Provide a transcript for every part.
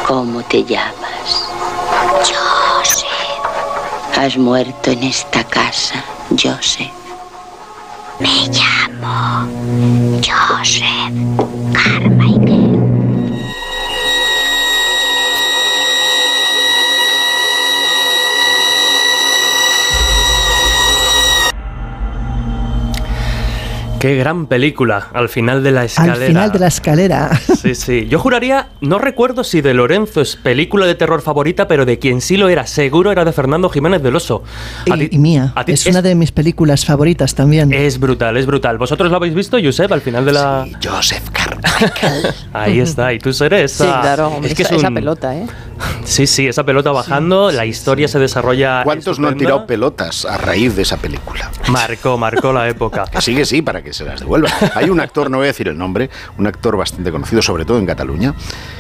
¿Cómo te llamas? Joseph. Has muerto en esta casa, Joseph. Me llamo Joseph Carmichael. Qué gran película, al final de la escalera. Al final de la escalera. Sí, sí. Yo juraría, no recuerdo si de Lorenzo es película de terror favorita, pero de quien sí lo era, seguro era de Fernando Jiménez del Oso. Y mía. Es una de mis películas favoritas también. Es brutal, es brutal. ¿Vosotros lo habéis visto, Josep, al final de la...? Sí, Joseph Carmichael. Ahí está, y tú serás esa... Sí, claro, hombre, es que esa pelota, ¿eh? Sí, sí, esa pelota bajando, la historia se desarrolla... ¿Cuántos no han tirado pelotas a raíz de esa película? Marcó la época. Que sí, para que se las devuelvan. Hay un actor, no voy a decir el nombre, un actor bastante conocido, sobre todo en Cataluña,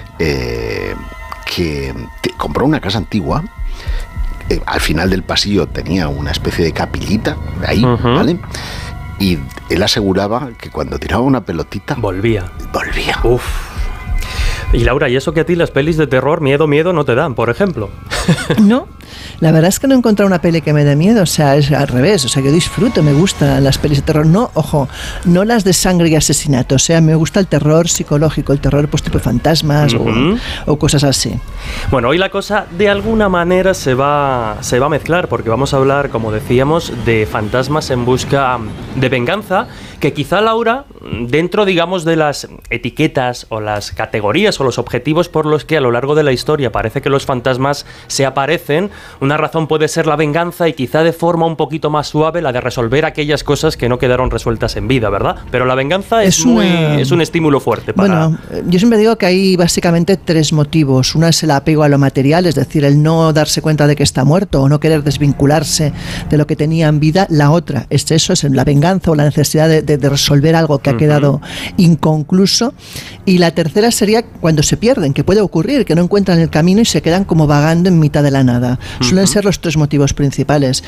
que compró una casa antigua. Al final del pasillo tenía una especie de capillita de ahí, ¿vale? Y él aseguraba que cuando tiraba una pelotita... Volvía. Uf. Y Laura, ¿y eso que a ti las pelis de terror, miedo no te dan, por ejemplo? No, la verdad es que no he encontrado una peli que me dé miedo, o sea, es al revés, o sea, yo disfruto, me gustan las pelis de terror, no, ojo, no las de sangre y asesinato, o sea, me gusta el terror psicológico, el terror pues tipo fantasmas o cosas así. Bueno, hoy la cosa de alguna manera se va a mezclar, porque vamos a hablar, como decíamos, de fantasmas en busca de venganza, que quizá, Laura, dentro, digamos, de las etiquetas o las categorías o los objetivos por los que a lo largo de la historia parece que los fantasmas se aparecen, una razón puede ser la venganza y quizá de forma un poquito más suave la de resolver aquellas cosas que no quedaron resueltas en vida, ¿verdad? Pero la venganza es un estímulo fuerte para... Bueno, yo siempre digo que hay básicamente tres motivos. Una es el apego a lo material, es decir, el no darse cuenta de que está muerto o no querer desvincularse de lo que tenía en vida. La otra es eso, es la venganza o la necesidad de resolver algo que ha quedado inconcluso. Y la tercera sería cuando se pierden, que puede ocurrir, que no encuentran el camino y se quedan como vagando en mitad de la nada. Suelen ser los tres motivos principales.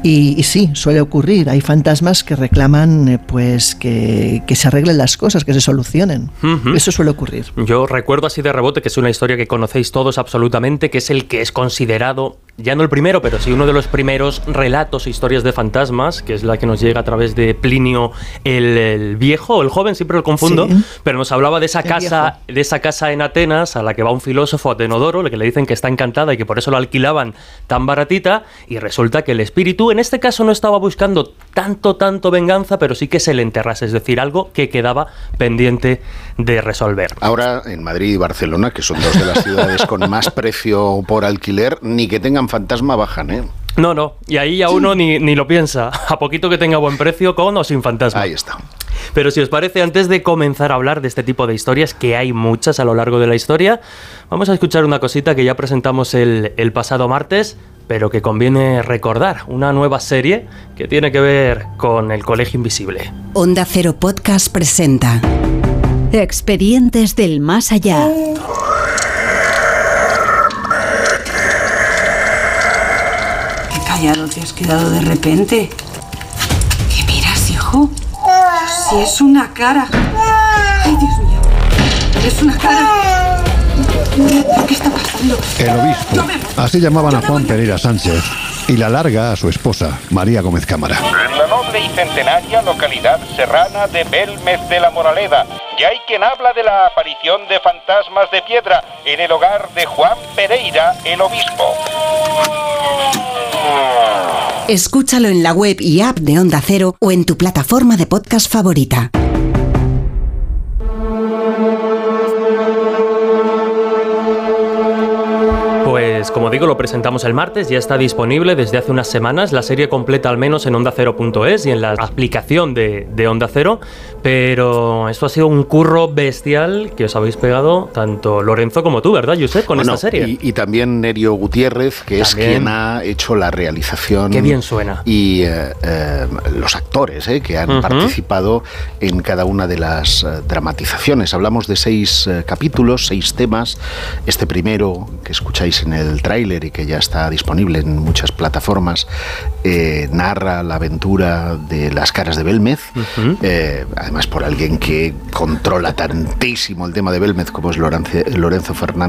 Y sí, suele ocurrir. Hay fantasmas que reclaman pues que se arreglen las cosas, que se solucionen. Eso suele ocurrir. Yo recuerdo así de rebote que es una historia que conocéis todos absolutamente, que es el que es considerado, ya no el primero, pero sí uno de los primeros relatos e historias de fantasmas, que es la que nos llega a través de Plinio el Viejo o el Joven, siempre lo confundo, pero nos hablaba de esa casa en Atenas a la que va un filósofo, Atenodoro, que le dicen que está encantada y que por eso lo alquilaban tan baratita, y resulta que el espíritu en este caso no estaba buscando tanto venganza, pero sí que se le enterrase, es decir, algo que quedaba pendiente de resolver. Ahora en Madrid y Barcelona, que son dos de las ciudades con más precio por alquiler, ni que tengan fantasma bajan, ¿eh? No, y ahí ya uno ni lo piensa, a poquito que tenga buen precio, con o sin fantasma. Ahí está. Pero si os parece, antes de comenzar a hablar de este tipo de historias, que hay muchas a lo largo de la historia, vamos a escuchar una cosita que ya presentamos el pasado martes, pero que conviene recordar, una nueva serie que tiene que ver con el Colegio Invisible. Onda Cero Podcast presenta Expedientes del Más Allá. Qué callado te has quedado de repente. ¿Qué miras, hijo? Si es una cara. Ay, Dios mío. Es una cara. ¿Qué está pasando? El obispo. Así llamaban a Juan Pereira Sánchez. Y la larga a su esposa, María Gómez Cámara. En la noble y centenaria localidad serrana de Belmez de la Moraleda, ya hay quien habla de la aparición de fantasmas de piedra en el hogar de Juan Pereira, el obispo. Escúchalo en la web y app de Onda Cero o en tu plataforma de podcast favorita. Pues como digo, lo presentamos el martes, ya está disponible desde hace unas semanas, la serie completa al menos en ondacero.es y en la aplicación de Onda Cero, pero esto ha sido un curro bestial que os habéis pegado tanto Lorenzo como tú, ¿verdad, Josep, con esta serie? Y también Nerio Gutiérrez, que es quien ha hecho la realización. Qué bien suena. Y los actores que han participado en cada una de las dramatizaciones. Hablamos de 6 capítulos, 6 temas. Este primero que escucháis en el tráiler y que ya está disponible en muchas plataformas, narra la aventura de las caras de Belmez, además por alguien que controla tantísimo el tema de Belmez como es Lorenzo Fernández